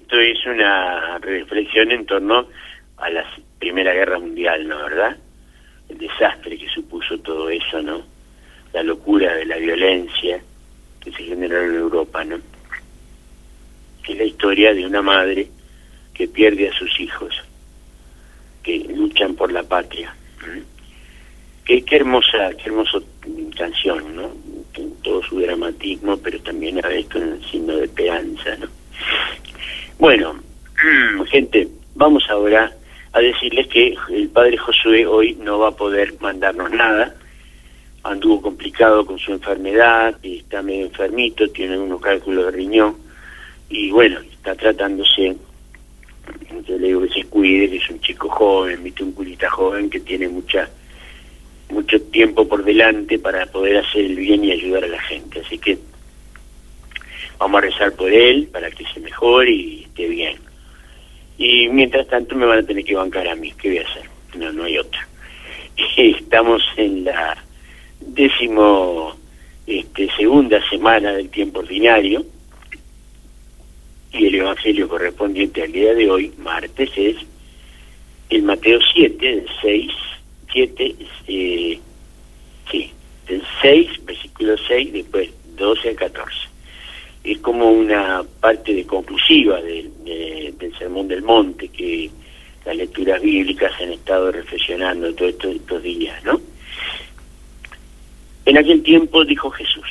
esto es una reflexión en torno a la Primera Guerra Mundial, ¿no? ¿Verdad? El desastre que supuso todo eso, ¿no? La locura de la violencia que se generó en Europa, ¿no? Que es la historia de una madre que pierde a sus hijos, que luchan por la patria. Qué hermosa canción, ¿no? En todo su dramatismo, pero también a veces con el signo de esperanza, ¿no? Bueno, gente, vamos ahora a decirles que el padre Josué hoy no va a poder mandarnos nada. Anduvo complicado con su enfermedad, y está medio enfermito, tiene unos cálculos de riñón, y bueno, está tratándose. Yo le digo que se cuide, que es un chico joven, viste, un curita joven que tiene mucho tiempo por delante para poder hacer el bien y ayudar a la gente. Así que vamos a rezar por él para que se mejore y esté bien. Y mientras tanto me van a tener que bancar a mí. ¿Qué voy a hacer? No hay otra. Estamos en la segunda semana del tiempo ordinario, y el evangelio correspondiente al día de hoy, martes, es el Mateo 7, del 6, versículo 6, después 12 al 14. Es como una parte de conclusiva del Sermón del Monte, que las lecturas bíblicas han estado reflexionando todos estos días, ¿no? En aquel tiempo dijo Jesús: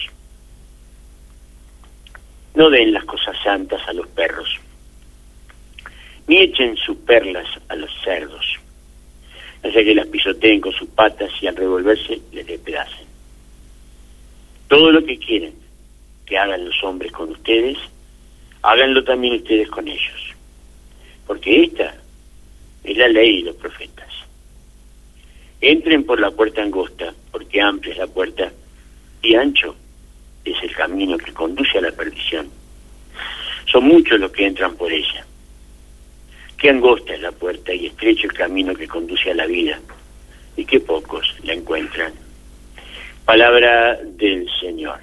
no den las cosas santas a los perros, ni echen sus perlas a los cerdos, no sea que las pisoteen con sus patas y al revolverse les despedacen. Todo lo que quieren que hagan los hombres con ustedes, háganlo también ustedes con ellos, porque esta es la ley y los profetas. Entren por la puerta angosta, porque amplia es la puerta y ancho es el camino que conduce a la perdición. Son muchos los que entran por ella. Qué angosta es la puerta y estrecho el camino que conduce a la vida, y qué pocos la encuentran. Palabra del Señor.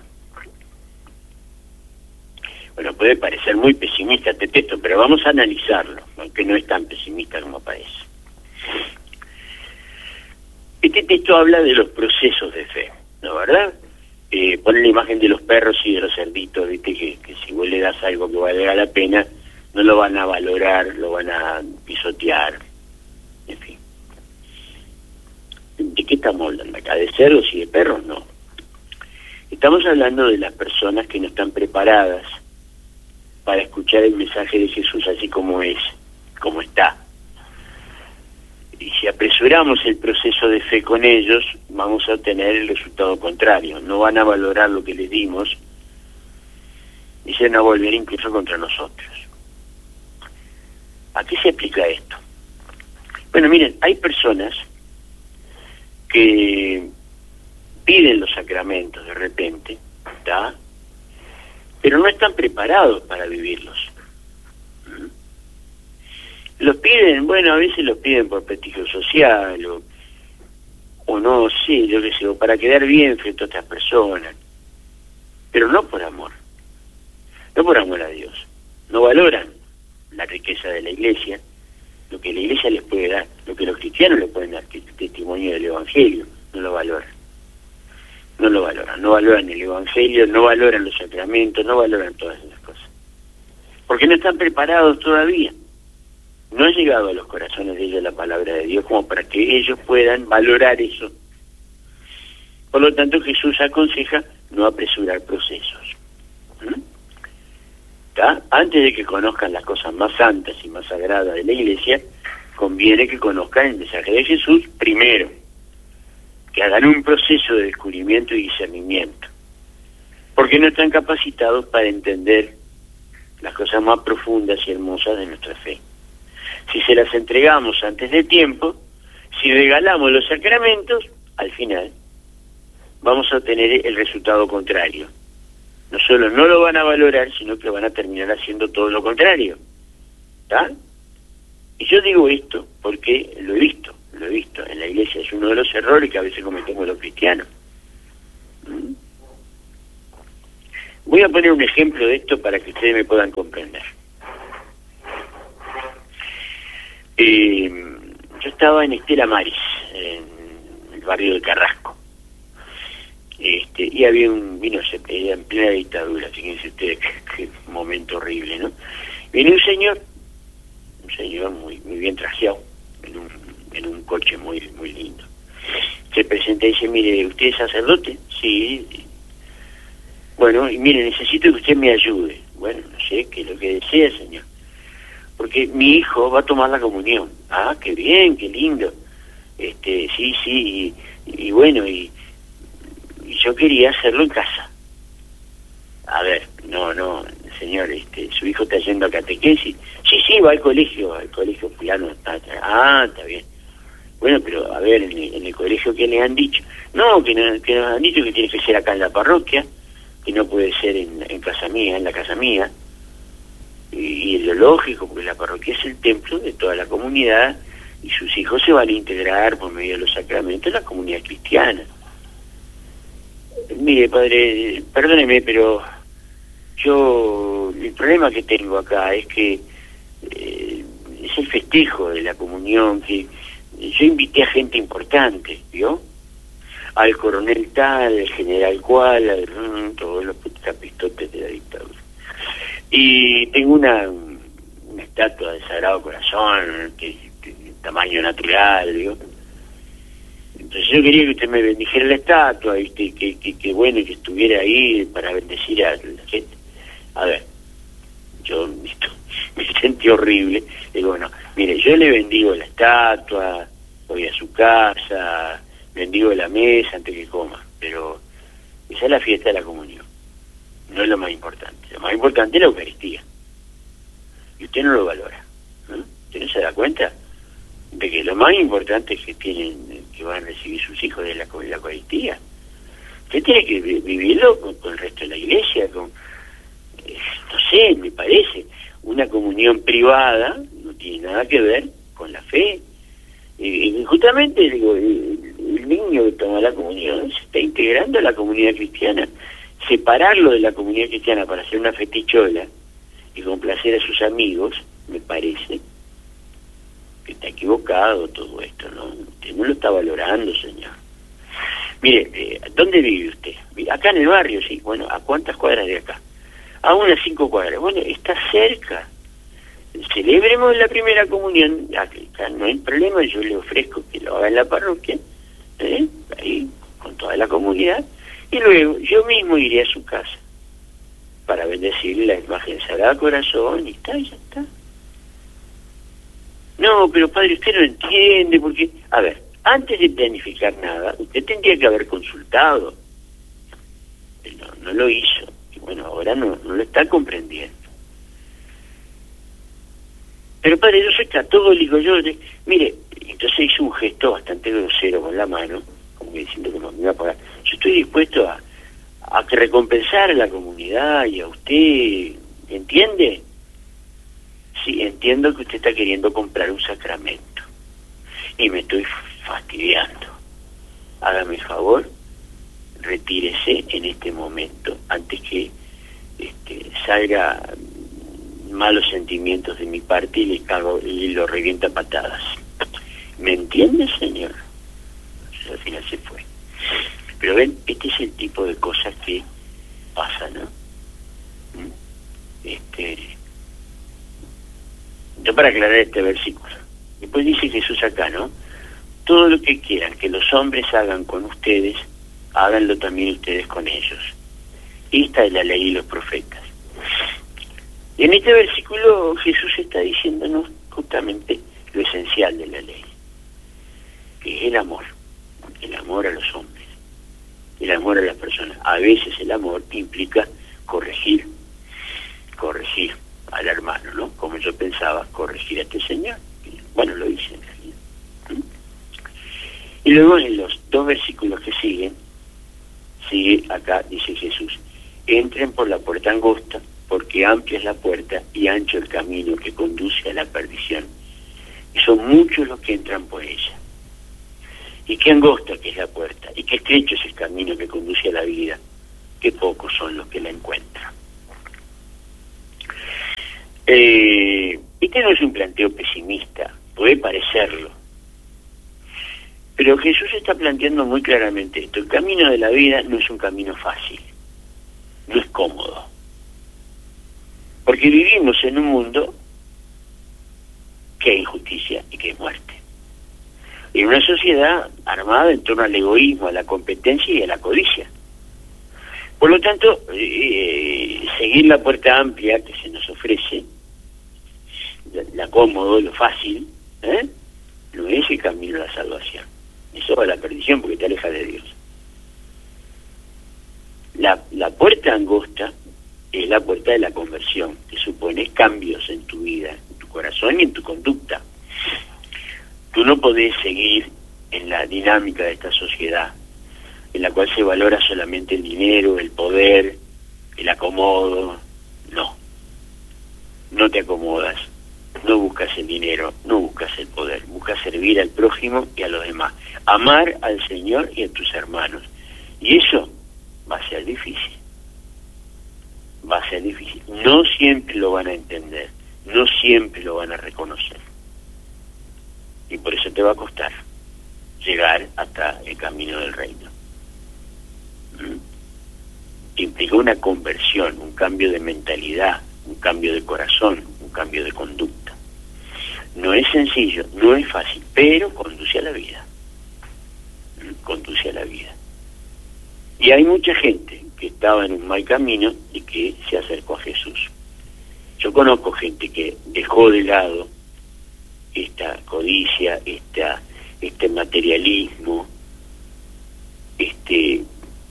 Bueno, puede parecer muy pesimista este texto, pero vamos a analizarlo, aunque no es tan pesimista como parece. Este texto habla de los procesos de fe, ¿no, verdad? Pone la imagen de los perros y de los cerditos, ¿viste? Que si vos le das algo que valga la pena, no lo van a valorar, lo van a pisotear, en fin. ¿De qué estamos hablando acá? ¿De cerdos y de perros? No. Estamos hablando de las personas que no están preparadas para escuchar el mensaje de Jesús así como es, como está. Y si apresuramos el proceso de fe con ellos, vamos a obtener el resultado contrario. No van a valorar lo que les dimos y se van a volver incluso contra nosotros. ¿A qué se aplica esto? Bueno, miren, hay personas que piden los sacramentos de repente, ¿está? Pero no están preparados para vivirlos. Los piden, bueno, a veces los piden por prestigio social, o no, sí, yo qué sé, o para quedar bien frente a otras personas, pero no por amor a Dios. No valoran la riqueza de la Iglesia, lo que la Iglesia les puede dar, lo que los cristianos les pueden dar, que es testimonio del Evangelio. No lo valoran, no valoran el Evangelio, no valoran los sacramentos, no valoran todas esas cosas, porque no están preparados todavía. No ha llegado a los corazones de ellos la palabra de Dios como para que ellos puedan valorar eso. Por lo tanto, Jesús aconseja no apresurar procesos. Antes de que conozcan las cosas más santas y más sagradas de la Iglesia, conviene que conozcan el mensaje de Jesús primero, que hagan un proceso de descubrimiento y discernimiento, porque no están capacitados para entender las cosas más profundas y hermosas de nuestra fe. Si se las entregamos antes de tiempo, si regalamos los sacramentos, al final vamos a obtener el resultado contrario. No solo no lo van a valorar, sino que van a terminar haciendo todo lo contrario. ¿Está? Y yo digo esto porque lo he visto en la Iglesia. Es uno de los errores que a veces cometemos los cristianos. Voy a poner un ejemplo de esto para que ustedes me puedan comprender. Yo estaba en Estela Maris, en el barrio de Carrasco. Y había era en plena dictadura, fíjense ustedes qué momento horrible, ¿no? Viene un señor muy bien trajeado, en un coche muy lindo. Se presenta y dice, mire, ¿usted es sacerdote? Sí. Bueno, y mire, necesito que usted me ayude. Bueno, no sé, qué es lo que desea, señor. Porque mi hijo va a tomar la comunión. Ah, qué bien, qué lindo. Sí, y bueno, y yo quería hacerlo en casa. A ver, no, señor, su hijo está yendo a catequesis. Sí, va al colegio fulano. Está bien. Bueno, pero a ver, en el colegio, ¿qué le han dicho? No, que nos han dicho que tiene que ser acá en la parroquia, que no puede ser en la casa mía. Y es lo lógico, porque la parroquia es el templo de toda la comunidad, y sus hijos se van a integrar por medio de los sacramentos en la comunidad cristiana. Mire, padre, perdóneme, pero el problema que tengo acá es que es el festejo de la comunión, que yo invité a gente importante, ¿vio? Al coronel tal, al general cual, todos los capistotes de la dictadura. Y tengo una estatua del Sagrado Corazón, que es de tamaño natural, ¿vio? Entonces yo quería que usted me bendijera la estatua, ¿viste? Que bueno que estuviera ahí para bendecir a la gente. A ver, yo me sentí horrible. Digo, bueno, mire, yo le bendigo la estatua, voy a su casa, bendigo la mesa antes que coma, pero esa es la fiesta de la comunión, no es lo más importante. Lo más importante es la Eucaristía, y usted no lo valora, ¿no? ¿Usted no se da cuenta de que lo más importante que van a recibir sus hijos de la Eucaristía? Usted tiene que vivirlo con el resto de la iglesia, no sé, me parece, una comunión privada no tiene nada que ver con la fe. Y justamente, digo, el niño que toma la comunión se está integrando a la comunidad cristiana. Separarlo de la comunidad cristiana para hacer una fetichola y complacer a sus amigos, me parece que está equivocado todo esto, ¿no? Usted no lo está valorando, señor. Mire, ¿dónde vive usted? Acá en el barrio, sí. Bueno, ¿a cuántas cuadras de acá? A unas 5 cuadras. Bueno, está cerca. Celebremos la primera comunión. Acá no hay problema, yo le ofrezco que lo haga en la parroquia, ahí, con toda la comunidad, y luego yo mismo iré a su casa para bendecir la imagen del Sagrado Corazón, y ya está. No, pero padre, usted no entiende, porque, a ver, antes de planificar nada, usted tendría que haber consultado. No lo hizo, y bueno, ahora no lo está comprendiendo. Pero padre, yo soy católico, mire, entonces hizo un gesto bastante grosero con la mano, como diciendo que no me iba a pagar. Yo estoy dispuesto a recompensar a la comunidad y a usted, ¿entiende? Sí, entiendo que usted está queriendo comprar un sacramento y me estoy fastidiando. Hágame el favor, retírese en este momento antes que salga malos sentimientos de mi parte y le cago y lo revienta a patadas. ¿Me entiende, señor? Entonces, al final se fue. Pero ven, este es el tipo de cosas que pasa, ¿no? Yo para aclarar este versículo. Después dice Jesús acá, ¿no? Todo lo que quieran que los hombres hagan con ustedes, háganlo también ustedes con ellos. Esta es la ley y los profetas. Y en este versículo Jesús está diciéndonos justamente lo esencial de la ley, que es el amor a los hombres, el amor a las personas. A veces el amor implica corregir al hermano, ¿no? Como yo pensaba, corregir a este señor. Bueno, lo hice en realidad. Y luego en los 2 versículos que sigue acá, dice Jesús, entren por la puerta angosta, porque amplia es la puerta y ancho el camino que conduce a la perdición, y son muchos los que entran por ella. Y qué angosta que es la puerta, y qué estrecho es el camino que conduce a la vida, qué pocos son los que la encuentran. Este no es un planteo pesimista, puede parecerlo. Pero Jesús está planteando muy claramente esto. El camino de la vida no es un camino fácil, no es cómodo. Porque vivimos en un mundo que hay injusticia y que es muerte. En una sociedad armada en torno al egoísmo, a la competencia y a la codicia. Por lo tanto, seguir la puerta amplia que se nos ofrece, la cómodo, lo fácil, no es el camino a la salvación. Eso va a la perdición porque te aleja de Dios. La puerta angosta es la puerta de la conversión, que supone cambios en tu vida, en tu corazón y en tu conducta. Tú no podés seguir en la dinámica de esta sociedad, en la cual se valora solamente el dinero, el poder, el acomodo. No te acomodas, no buscas el dinero, no buscas el poder, buscas servir al prójimo y a los demás, amar al Señor y a tus hermanos. Y eso va a ser difícil. Va a ser difícil. No siempre lo van a entender, no siempre lo van a reconocer. Y por eso te va a costar llegar hasta el camino del reino. Implica una conversión, un cambio de mentalidad, un cambio de corazón, un cambio de conducta. No es sencillo, no es fácil, pero conduce a la vida. Conduce a la vida. Y hay mucha gente que estaba en un mal camino y que se acercó a Jesús. Yo conozco gente que dejó de lado esta codicia, este materialismo, este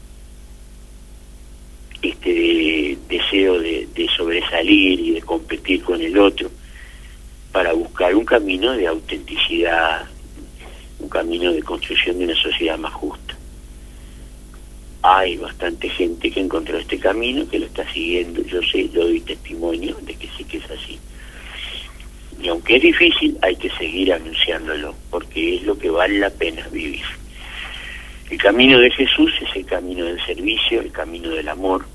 deseo de sobresalir y de competir con el otro, para buscar un camino de autenticidad, un camino de construcción de una sociedad más justa. Hay bastante gente que encontró este camino, que lo está siguiendo. Yo sé, yo doy testimonio de que sí que es así. Y aunque es difícil, hay que seguir anunciándolo, porque es lo que vale la pena vivir. El camino de Jesús es el camino del servicio, el camino del amor,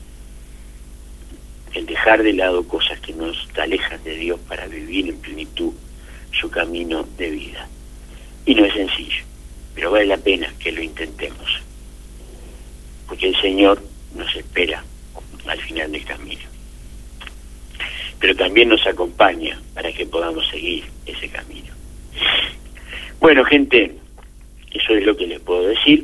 el dejar de lado cosas que nos alejan de Dios para vivir en plenitud su camino de vida. Y no es sencillo, pero vale la pena que lo intentemos, porque el Señor nos espera al final del camino, pero también nos acompaña para que podamos seguir ese camino. Bueno, gente, eso es lo que les puedo decir.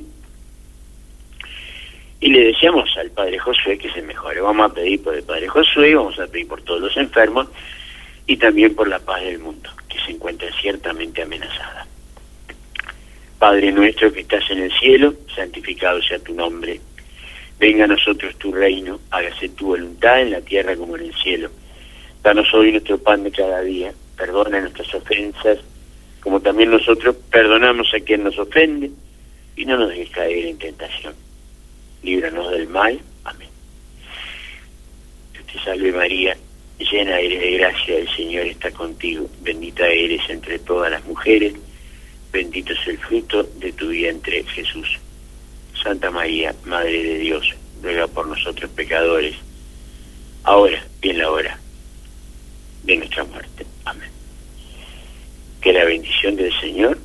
Y le deseamos al Padre Josué que se mejore. Vamos a pedir por el Padre Josué, vamos a pedir por todos los enfermos y también por la paz del mundo, que se encuentra ciertamente amenazada. Padre nuestro que estás en el cielo, santificado sea tu nombre. Venga a nosotros tu reino, hágase tu voluntad en la tierra como en el cielo. Danos hoy nuestro pan de cada día, perdona nuestras ofensas, como también nosotros perdonamos a quien nos ofende, y no nos dejes caer en tentación. Líbranos del mal. Amén. Dios te salve María, llena eres de gracia, el Señor está contigo. Bendita eres entre todas las mujeres, bendito es el fruto de tu vientre, Jesús. Santa María, Madre de Dios, ruega por nosotros pecadores, ahora y en la hora de nuestra muerte. Amén. Que la bendición del Señor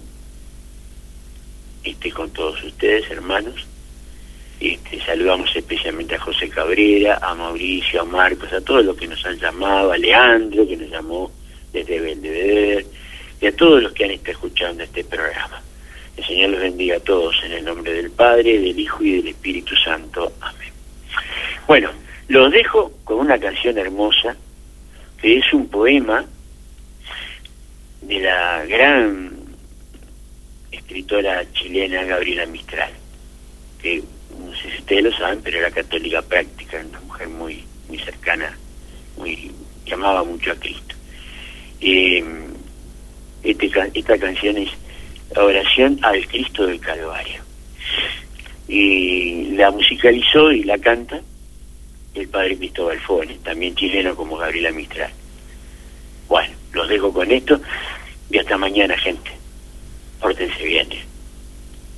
esté con todos ustedes, hermanos. Saludamos especialmente a José Cabrera, a Mauricio, a Marcos, a todos los que nos han llamado, a Leandro, que nos llamó desde Belvedere, y a todos los que han estado escuchando este programa. El Señor los bendiga a todos en el nombre del Padre, del Hijo y del Espíritu Santo. Amén. Bueno, los dejo con una canción hermosa, que es un poema de la gran escritora chilena Gabriela Mistral, que no sé si ustedes lo saben, pero era católica práctica, una mujer muy cercana, que amaba mucho a Cristo. Esta canción es la oración al Cristo del Calvario, y la musicalizó y la canta el padre Cristóbal Fone, también chileno como Gabriela Mistral. Bueno, los dejo con esto y hasta mañana, gente. Pórtense bien.